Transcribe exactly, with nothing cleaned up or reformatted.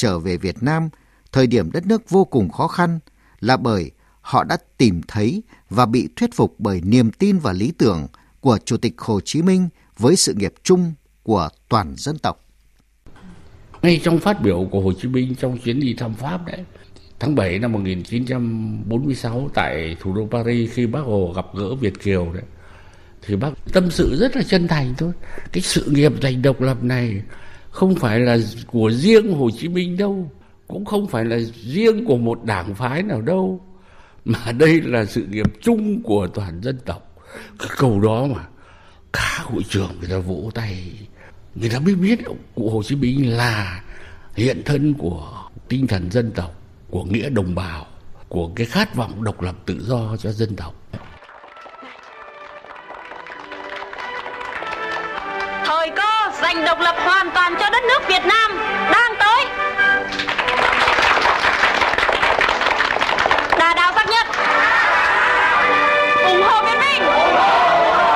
trở về Việt Nam thời điểm đất nước vô cùng khó khăn là bởi họ đã tìm thấy và bị thuyết phục bởi niềm tin và lý tưởng của Chủ tịch Hồ Chí Minh với sự nghiệp chung của toàn dân tộc. Ngay trong phát biểu của Hồ Chí Minh trong chuyến đi thăm Pháp đấy, tháng bảy năm một nghìn chín trăm bốn mươi sáu tại thủ đô Paris, khi Bác Hồ gặp gỡ Việt kiều đấy, thì Bác tâm sự rất là chân thành thôi. Cái sự nghiệp giành độc lập này không phải là của riêng Hồ Chí Minh đâu, cũng không phải là riêng của một đảng phái nào đâu, mà đây là sự nghiệp chung của toàn dân tộc. Cái câu đó mà cả hội trường người ta vỗ tay, người ta mới biết cụ Hồ Chí Minh là hiện thân của tinh thần dân tộc, của nghĩa đồng bào, của cái khát vọng độc lập tự do cho dân tộc. Thời cơ giành độc lập hoàn toàn cho đất nước Việt Nam.